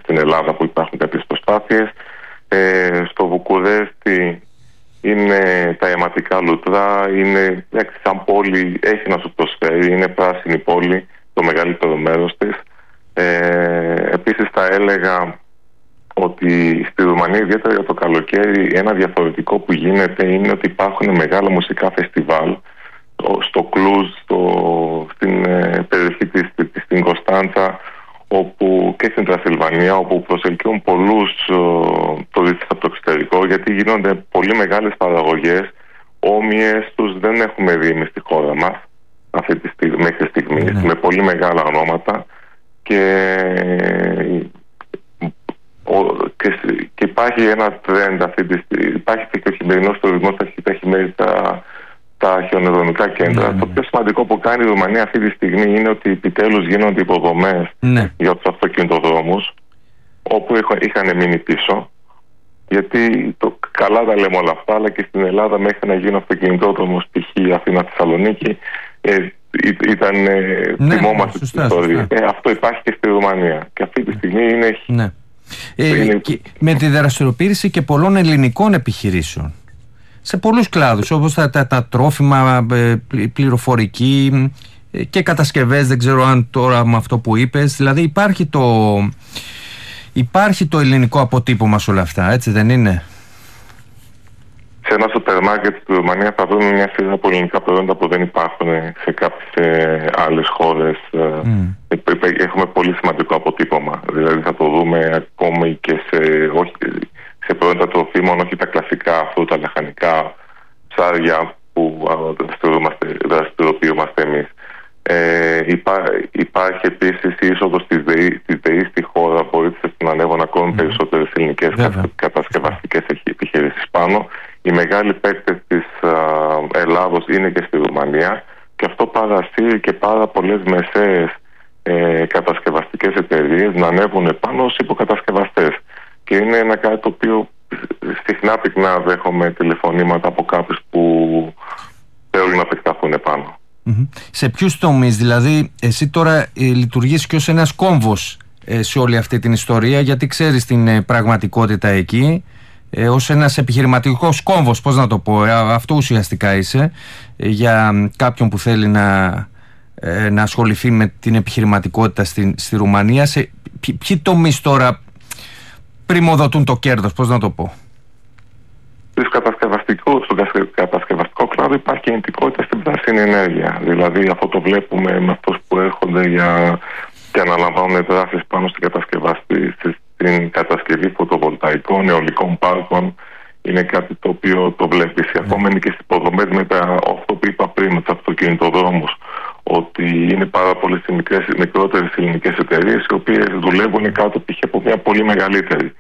στην Ελλάδα που υπάρχουν κάποιες προσπάθειες. Στο Βουκουρέστι είναι τα αιματικά λουτρά, είναι σαν πόλη, έχει να σου προσφέρει, είναι πράσινη πόλη, το μεγαλύτερο μέρος της. Επίσης θα έλεγα ότι στη Ρουμανία, ιδιαίτερα για το καλοκαίρι, ένα διαφορετικό που γίνεται είναι ότι υπάρχουν μεγάλα μουσικά φεστιβάλ στο Κλούζ, στην περιοχή στην Κωνσταντσα, και στην Τρασιλβανία, όπου προσελκύουν πολλούς τουρίστες από το εξωτερικό, γιατί γίνονται πολύ μεγάλες παραγωγές, όμοιες τους δεν έχουμε δει εμείς στη χώρα μας μέχρι στιγμής, με πολύ μεγάλα ονόματα, και υπάρχει ένα trend αυτή τη στιγμή. Υπάρχει και ο χειμερινός τουρισμός, έχει μέρη τα χιονοδρομικά κέντρα. Το πιο σημαντικό που κάνει η Ρουμανία αυτή τη στιγμή είναι ότι επιτέλους γίνονται υποδομές για τους αυτοκινητοδρόμους, όπου είχαν μείνει πίσω. Γιατί καλά τα λέμε όλα αυτά, αλλά και στην Ελλάδα μέχρι να γίνει αυτοκινητόδρομος π.χ. Αθήνα-Θεσσαλονίκη ήταν θυμόμαστε την ιστορία. Αυτό υπάρχει και στη Ρουμανία. Και αυτή τη στιγμή είναι... με τη δραστηριοποίηση και πολλών ελληνικών επιχειρήσεων σε πολλούς κλάδους, όπως τα τρόφιμα, πληροφορική και κατασκευές. Δεν ξέρω αν τώρα με αυτό που είπες, δηλαδή υπάρχει το ελληνικό αποτύπωμα σε όλα αυτά, έτσι δεν είναι? Σε ένα σούπερ μάρκετ στη Ρουμανία θα βρούμε μια σειρά από ελληνικά προϊόντα που δεν υπάρχουν σε κάποιες άλλες χώρες. Έχουμε πολύ σημαντικό αποτύπωμα. Δηλαδή θα το δούμε ακόμη και σε προϊόντα τροφίμων, όχι τα κλασικά φρούτα, λαχανικά, ψάρια που δραστηριοποιούμαστε εμείς. Υπάρχει επίσης η είσοδος της ΔΕΗ στη χώρα, μπορεί να ανέβουν ακόμη περισσότερες ελληνικές κατασκευαστικές επιχειρήσεις πάνω. Οι μεγάλοι παίκτες της Ελλάδος είναι και στη Ρουμανία, και αυτό παρασύρει και πάρα πολλές μεσαίες κατασκευαστικές εταιρείες να ανέβουν πάνω ως υποκατασκευαστές. Και είναι ένα κάτι το οποίο συχνά πυκνά δέχομαι τηλεφωνήματα από κάποιους που θέλουν να επεκταθούν πάνω. Σε ποιους τομείς, δηλαδή, εσύ τώρα λειτουργείς και ως ένας κόμβος σε όλη αυτή την ιστορία, γιατί ξέρεις την πραγματικότητα εκεί, ως ένας επιχειρηματικός κόμβος, πώς να το πω, αυτό ουσιαστικά είσαι, για κάποιον που θέλει να ασχοληθεί με την επιχειρηματικότητα στη Ρουμανία. Σε ποιοι τομείς τώρα πριμοδοτούν το κέρδος, πώς να το πω? Στον κατασκευαστικό κλάδο υπάρχει κινητικότητα στην πράσινη ενέργεια. Δηλαδή αυτό το βλέπουμε με αυτούς που έρχονται και αναλαμβάνουν δράσεις πάνω στην κατασκευή φωτοβολταϊκών, αιωλικών πάρκων. Είναι κάτι το οποίο το βλέπεις. Ακόμα είναι και στις υποδομές αυτό που είπα πριν με τους αυτοκινητοδρόμους, ότι είναι πάρα πολλές μικρότερες ελληνικές εταιρείες οι οποίες δουλεύουν κάτω π.χ. από μια πολύ μεγαλύτερη.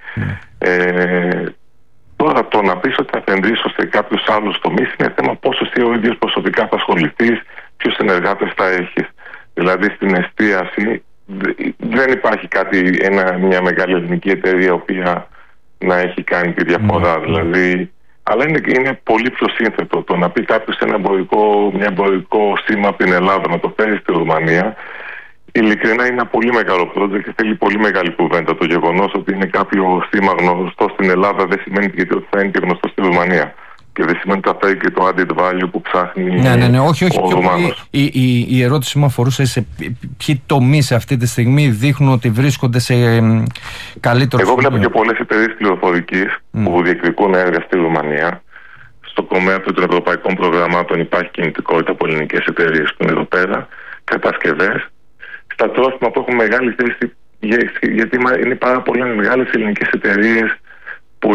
Τώρα το να πεις ότι θα επενδύσω σε κάποιους άλλους τομείς είναι θέμα πόσο εσύ ο ίδιος προσωπικά θα ασχοληθείς, ποιους συνεργάτες θα έχεις. Δηλαδή στην εστίαση δεν υπάρχει μια μεγάλη ελληνική εταιρεία η οποία να έχει κάνει τη διαφορά. Δηλαδή, αλλά είναι πολύ πιο σύνθετο το να πει κάποιος ένα εμπορικό σήμα από την Ελλάδα να το φέρει στη Ρουμανία. Ειλικρινά είναι ένα πολύ μεγάλο project και θέλει πολύ μεγάλη κουβέντα. Το γεγονός ότι είναι κάποιο σήμα γνωστό στην Ελλάδα δεν σημαίνει γιατί ότι θα είναι και γνωστό στη Ρουμανία. Και δεν σημαίνει ότι θα φέρει και το added value που ψάχνει όχι, ο Ρουμάνος. Η ερώτηση μου αφορούσε σε ποιοι τομείς αυτή τη στιγμή δείχνουν ότι βρίσκονται σε καλύτερο. Εγώ βλέπω και πολλές εταιρείες πληροφορικής που διεκδικούν έργα στη Ρουμανία. Στο τομέα των ευρωπαϊκών προγραμμάτων υπάρχει κινητικότητα από ελληνικές εταιρείες που είναι εδώ πέρα. Κατασκευές. Στα τρόφιμα που έχουν μεγάλη θέση, γιατί είναι πάρα πολλές μεγάλες ελληνικές εταιρείες που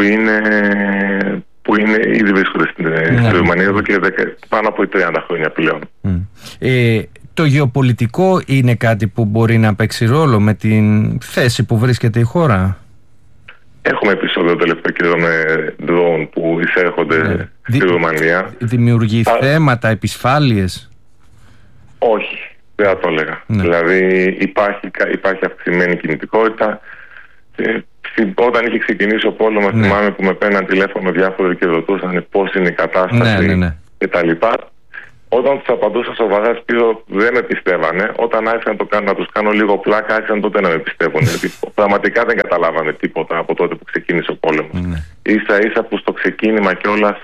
ήδη βρίσκονται στη Ρουμανία εδώ και πάνω από 30 χρόνια πλέον. Το γεωπολιτικό είναι κάτι που μπορεί να παίξει ρόλο με την θέση που βρίσκεται η χώρα? Έχουμε επεισόδιο το τελευταίο καιρό με drone που εισέρχονται στη Ρουμανία. Δημιουργεί θέματα, επισφάλειες? Όχι, δεν θα το έλεγα. Δηλαδή υπάρχει αυξημένη κινητικότητα. Όταν είχε ξεκινήσει ο πόλεμος, θυμάμαι που με παίρναν τηλέφωνο διάφοροι και ρωτούσαν πώς είναι η κατάσταση κτλ. Όταν τους απαντούσα σοβαρά, Σπύρο, δεν με πιστεύανε. Όταν άρχισαν να τους κάνω λίγο πλάκα, άρχισαν τότε να με πιστεύουν. Γιατί πραγματικά δεν καταλάβανε τίποτα από τότε που ξεκίνησε ο πόλεμος. Ίσα ίσα που στο ξεκίνημα κιόλας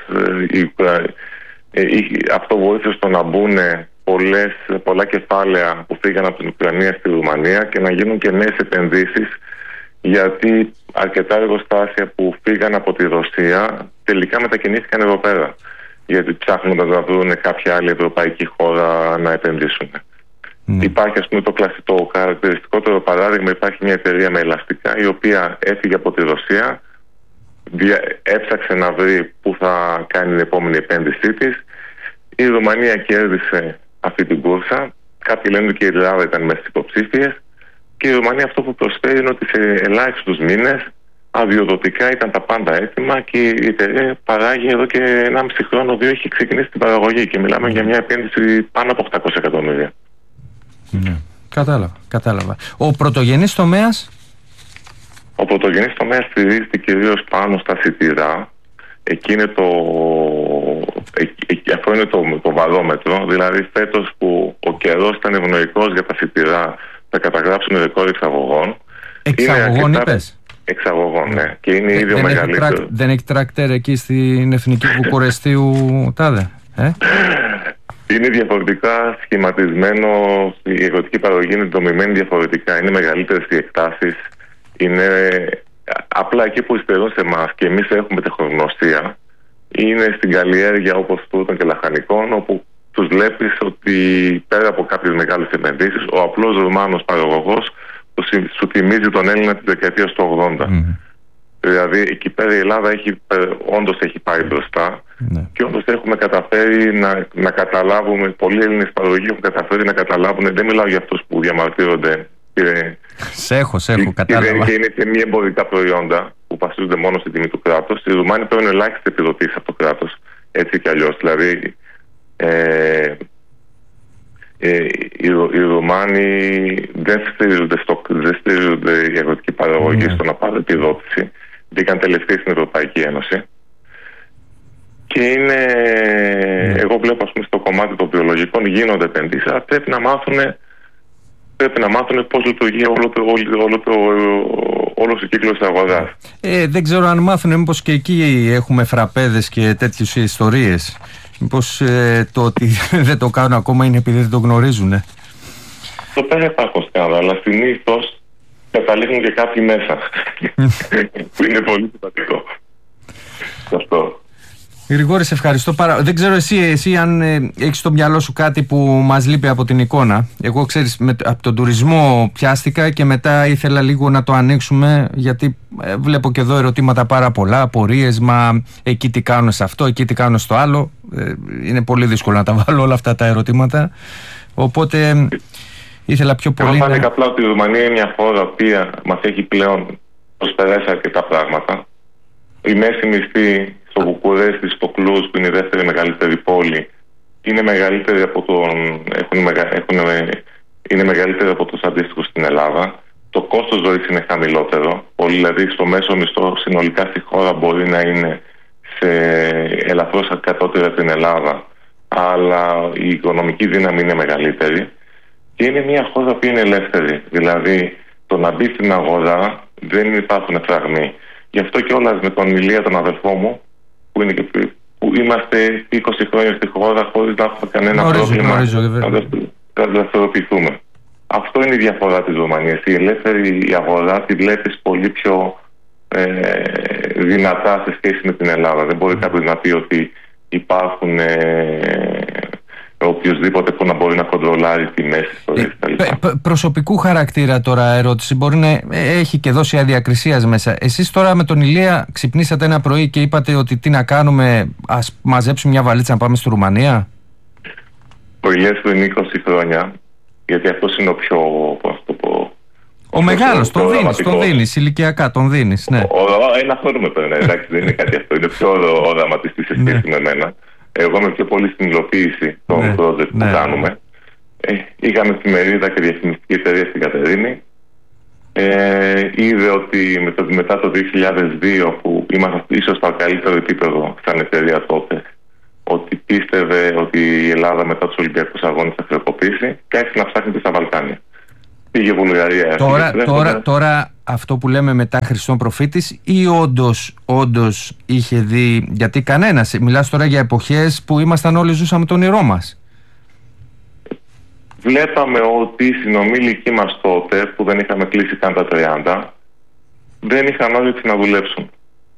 αυτό βοήθησε στο να μπουν πολλά κεφάλαια που φύγαν από την Ουκρανία στη Ρουμανία και να γίνουν και νέες επενδύσεις, γιατί αρκετά εργοστάσια που φύγαν από τη Ρωσία τελικά μετακινήθηκαν εδώ πέρα, γιατί ψάχνοντας να βρουν κάποια άλλη ευρωπαϊκή χώρα να επενδύσουν. Υπάρχει, ας πούμε, το χαρακτηριστικότερο παράδειγμα. Υπάρχει μια εταιρεία με ελαστικά η οποία έφυγε από τη Ρωσία, έψαξε να βρει πού θα κάνει την επόμενη επένδυσή της. Η Ρουμανία κέρδισε αυτή την κούρσα. Κάποιοι λένε ότι και η Ελλάδα ήταν μέσα στις υποψήφιες. Και η Ρουμανία αυτό που προσφέρει είναι ότι σε ελάχιστους μήνες αδειοδοτικά ήταν τα πάντα έτοιμα και η εταιρεία παράγει εδώ και 1,5 χρόνο, 2 έχει ξεκινήσει την παραγωγή και μιλάμε για μια επένδυση πάνω από 800 εκατομμύρια. Κατάλαβα. Ο πρωτογενής τομέας? Ο πρωτογενής τομέας στηρίζεται κυρίως πάνω στα σιτηρά. Αυτό είναι το βαρόμετρο. Δηλαδή φέτος που ο καιρός ήταν ευνοϊκός για τα σιτηρά, θα καταγράψουν ρεκόρ εξαγωγών. Εξαγωγών είπες? Εξαγωγών, ναι. Και είναι ήδη ο μεγαλύτερος. Δεν έχει τρακτέρ εκεί στην Εθνική Βουκουρεστίου τάδε? Είναι διαφορετικά σχηματισμένο. Η αγροτική παραγωγή είναι δομημένη διαφορετικά. Είναι μεγαλύτερες οι εκτάσεις. Είναι απλά εκεί που υστερούν σε εμάς και εμείς έχουμε τεχνογνωσία. Είναι στην καλλιέργεια όπως τούτων και λαχανικών, όπου τους βλέπεις ότι πέρα από κάποιες μεγάλες επενδύσεις, ο απλός Ρουμάνος παραγωγός σου θυμίζει τον Έλληνα της δεκαετίας του 80. Δηλαδή εκεί πέρα η Ελλάδα όντως έχει πάει μπροστά και όντως έχουμε καταφέρει να καταλάβουμε, πολλοί Έλληνες παραγωγοί έχουν καταφέρει να καταλάβουν, δεν μιλάω για αυτούς που διαμαρτύρονται σε έχω κατάλαβα. Και είναι σε μη εμπορικά προϊόντα που βασίζονται μόνο στην τιμή του κράτους. Οι Ρουμάνοι παίρνουν ελάχιστες επιδοτήσεις από το κράτος, έτσι κι αλλιώς. Δηλαδή οι Ρουμάνοι δεν στηρίζονται η αγροτική παραγωγή στο να πάρει επιδότηση. Μπήκαν τελευταίοι στην Ευρωπαϊκή Ένωση. Και εγώ βλέπω, ας πούμε, στο κομμάτι των βιολογικών γίνονται επενδύσεις, αλλά πρέπει να μάθουν πώς λειτουργεί όλος ο κύκλος της αγοράς. Δεν ξέρω αν μάθουν, μήπως και εκεί έχουμε φραπέδες και τέτοιες ιστορίες. Μήπως το ότι δεν το κάνουν ακόμα είναι επειδή δεν το γνωρίζουν. Το πέρα υπάρχουν σκάνδαλα, αλλά συνήθως καταλήγουν και κάποιοι μέσα. Που είναι πολύ σημαντικό. Αυτό. Γρηγόρη, σε ευχαριστώ πάρα. Δεν ξέρω εσύ αν έχεις στο μυαλό σου κάτι που μας λείπει από την εικόνα. Εγώ, ξέρεις, από τον τουρισμό πιάστηκα και μετά ήθελα λίγο να το ανοίξουμε, γιατί βλέπω και εδώ ερωτήματα πάρα πολλά, απορίες, μα εκεί τι κάνουν σε αυτό, εκεί τι κάνουν στο άλλο. Είναι πολύ δύσκολο να τα βάλω όλα αυτά τα ερωτήματα. Οπότε ήθελα πιο πολύ. Εγώ θα απλά ότι η Ρουμανία είναι μια χώρα που μας έχει πλέον προσπεράσει αρκετά πράγματα. Η μέση μισθή στο Βουκουρέστι, στο Κλούζ, που είναι η δεύτερη μεγαλύτερη πόλη, είναι μεγαλύτερη είναι μεγαλύτερη από τους αντίστοιχους στην Ελλάδα. Το κόστος ζωής είναι χαμηλότερο. Δηλαδή στο μέσο μισθό συνολικά στη χώρα μπορεί να είναι σε ελαφρώς κατώτερα από την Ελλάδα, αλλά η οικονομική δύναμη είναι μεγαλύτερη. Και είναι μια χώρα που είναι ελεύθερη. Δηλαδή το να μπει στην αγορά δεν υπάρχουν φραγμοί. Γι' αυτό κιόλας με τον Ηλία, τον αδελφό μου, που είμαστε 20 χρόνια στη χώρα χωρίς να έχουμε κανένα πρόβλημα να δραστηριοποιηθούμε. Αυτό είναι η διαφορά της Ρουμανίας. Η ελεύθερη αγορά τη βλέπεις πολύ πιο δυνατά σε σχέση με την Ελλάδα. Δεν μπορεί κάποιος να πει ότι υπάρχουν οποιοδήποτε που να μπορεί να κοντρολάρει τιμές κτλ. Προσωπικού χαρακτήρα τώρα ερώτηση, μπορεί να έχει και δώσει αδιακρισίας μέσα. Εσείς τώρα με τον Ηλία ξυπνήσατε ένα πρωί και είπατε ότι τι να κάνουμε, ας μαζέψουμε μια βαλίτσα να πάμε στη Ρουμανία? Ο Ηλίας είναι 20 χρόνια, γιατί αυτός είναι ο πιο, ο μεγάλος, τον δίνεις, ηλικιακά τον δίνεις, ναι. Ένα χρόνο με παίρνει, εντάξει, δεν είναι κάτι αυτό, είναι πιο οραματιστής σε σχέση με εμένα. Εγώ είμαι πιο πολύ στην υλοποίηση των project που κάνουμε. Είχαμε εφημερίδα και διαφημιστική εταιρεία στην Κατερίνη. Είδε ότι μετά το 2002, που ήμασταν ίσως στο καλύτερο επίπεδο σαν εταιρεία τότε, ότι πίστευε ότι η Ελλάδα μετά τους Ολυμπιακούς Αγώνες θα χρεοκοπήσει και άρχισε να ψάχνει στα Βαλκάνια. Πήγε Βουλγαρία. Τώρα αυτό που λέμε μετά Χριστόν προφήτης, ή όντως είχε δει, γιατί κανένας, μιλάς τώρα για εποχές που ήμασταν όλοι, ζούσαμε τον όνειρό μας. Βλέπαμε ότι οι συνομήλικοι μας τότε, που δεν είχαμε κλείσει καν τα 30, δεν είχαν όρεξη να δουλέψουν.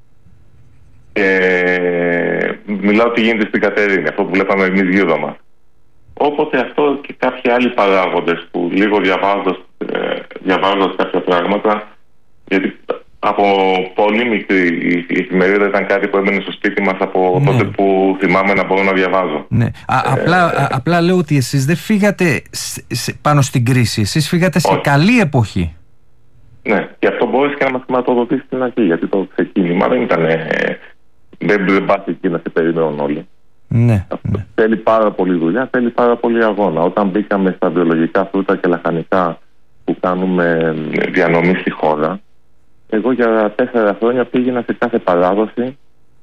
Μιλάω τι γίνεται στην Κατερίνη, αυτό που βλέπαμε εμείς γύρω μας. Όποτε αυτό και κάποιοι άλλοι παράγοντες που λίγο διαβάζοντας κάποια πράγματα, γιατί από πολύ μικρή η εφημερίδα ήταν κάτι που έμενε στο σπίτι μας από τότε που θυμάμαι να μπορώ να διαβάζω. Ναι. Απλά λέω ότι εσείς δεν φύγατε πάνω στην κρίση, εσείς φύγατε σε καλή εποχή. Ναι, και αυτό μπορείς και να μας χρηματοδοτήσει στην αρχή, γιατί το ξεκίνημα δεν ήταν. Δεν πας εκεί να σε περιμένουν όλοι. Ναι. Θέλει πάρα πολύ δουλειά, θέλει πάρα πολύ αγώνα. Όταν μπήκαμε στα βιολογικά φρούτα και λαχανικά που κάνουμε διανομή στη χώρα, εγώ για 4 χρόνια πήγαινα σε κάθε παράδοση,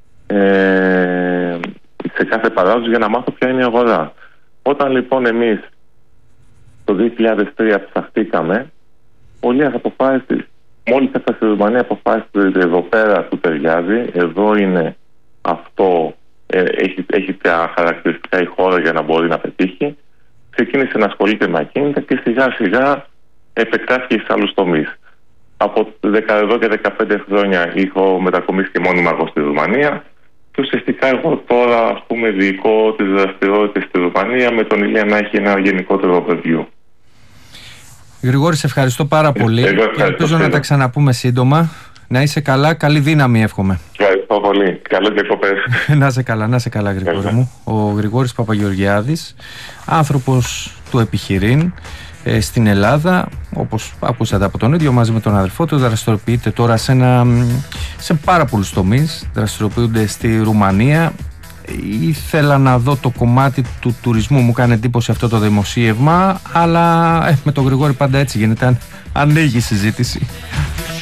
για να μάθω ποια είναι η αγορά. Όταν λοιπόν εμείς το 2003 ψαχτήκαμε, πολλοί αποφάσισαν, μόλις έφτασε στη Ρουμανία, αποφάσισαν εδώ πέρα του ταιριάζει, εδώ είναι αυτό, έχει τα χαρακτηριστικά η χώρα για να μπορεί να πετύχει. Ξεκίνησε να ασχολείται με ακίνητα και σιγά σιγά επεκτάθηκε σε άλλους τομείς. Από εδώ και 15 χρόνια έχω μετακομίσει και μόνιμα εγώ στη Ρουμανία και ουσιαστικά εγώ τώρα, ας πούμε, διοικώ τις δραστηριότητες στη Ρουμανία με τον Ηλία να έχει ένα γενικότερο overview. Γρηγόρη, σε ευχαριστώ πάρα πολύ και ελπίζω να τα ξαναπούμε σύντομα. Να είσαι καλά, καλή δύναμη εύχομαι. Ευχαριστώ πολύ. Καλές διακοπές. Να είσαι καλά Γρηγόρη μου. Ο Γρηγόρης Παπαγεωργιάδης, άνθρωπος του επιχειρήν στην Ελλάδα, όπως ακούσατε από τον ίδιο, μαζί με τον αδελφό του, δραστηριοποιείται τώρα σε πάρα πολλούς τομείς. Δραστηριοποιούνται στη Ρουμανία. Ήθελα να δω το κομμάτι του τουρισμού, μου κάνει εντύπωση αυτό το δημοσίευμα, αλλά με τον Γρηγόρη πάντα έτσι γίνεται, ανοίγει η συζήτηση.